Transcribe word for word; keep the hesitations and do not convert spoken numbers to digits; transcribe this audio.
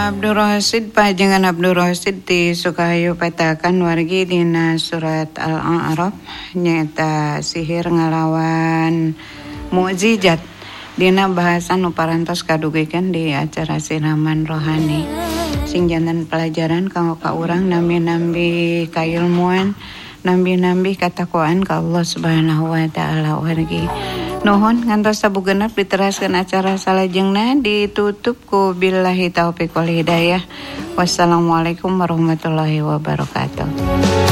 Abdul Rasid pajenengan Abdul Rasid ti Sukahayu petakan wargi dina surat Al-A'raf nyaeta sihir ngalawan mukjizat dina bahasa nu parantos kadugikeun di acara siraman rohani sing janten pelajaran kanggo ka urang nambi-nambi kailmuan nambi-nambi katakwaan ka Allah Subhanahu wa taala wargi. Nuhun ngantos sabugenep diteraskeun acara salajengna ditutup ku billahi taufiq wal hidayah. Wassalamualaikum warahmatullahi wabarakatuh.